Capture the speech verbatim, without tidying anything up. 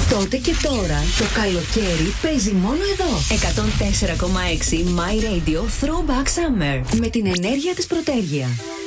Τότε και τώρα το καλοκαίρι παίζει μόνο εδώ. εκατόν τέσσερα κόμμα έξι My Radio Throwback Summer με την ενέργεια της Πρωτέργεια.